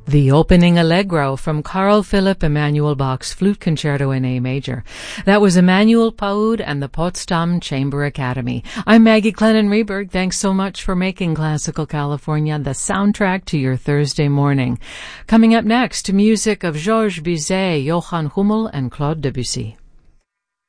The opening Allegro from Carl Philipp Emanuel Bach's Flute Concerto in A Major. That was Emanuel Paud and the Potsdam Chamber Academy. I'm Maggie Clennon-Reberg. Thanks so much for making Classical California the soundtrack to your Thursday morning. Coming up next, music of Georges Bizet, Johann Hummel, and Claude Debussy.